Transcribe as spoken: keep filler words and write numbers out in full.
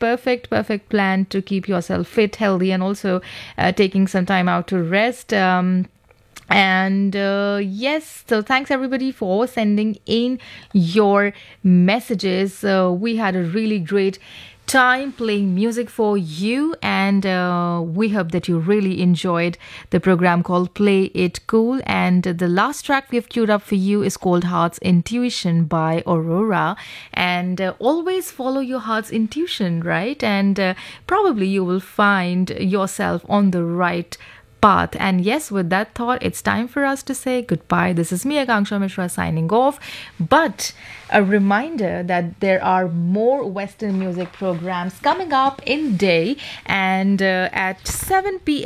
perfect, perfect plan to keep yourself fit, healthy, and also uh, taking some time out to rest. Um, and uh, yes, so thanks everybody for sending in your messages. Uh, we had a really great time playing music for you, and uh, we hope that you really enjoyed the program called Play It Cool. And the last track we've queued up for you is called Heart's Intuition by Aurora. And uh, always follow your heart's intuition, right? And uh, probably you will find yourself on the right path. And yes, with that thought, it's time for us to say goodbye. This is me, Akanksha Mishra, signing off. But a reminder that there are more Western music programs coming up in day, and uh, at seven p.m.